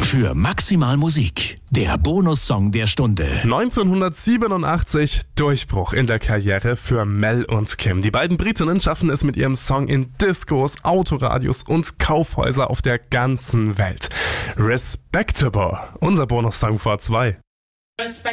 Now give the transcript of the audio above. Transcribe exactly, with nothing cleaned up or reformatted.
für Maximal Musik, der Bonussong der Stunde. neunzehnhundertsiebenundachtzig, Durchbruch in der Karriere für Mel und Kim. Die beiden Britinnen schaffen es mit ihrem Song in Discos, Autoradios und Kaufhäuser auf der ganzen Welt. Respectable, unser Bonussong vor zwei.